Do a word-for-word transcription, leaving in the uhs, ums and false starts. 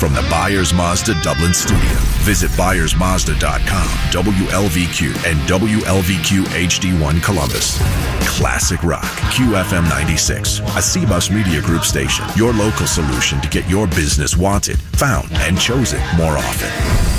from the Byers Mazda Dublin studio. Visit Byers Mazda dot com, W L V Q, and W L V Q H D one Columbus. Classic Rock, Q F M ninety-six, a C-Bus Media Group station. Your local solution to get your business wanted, found, and chosen more often.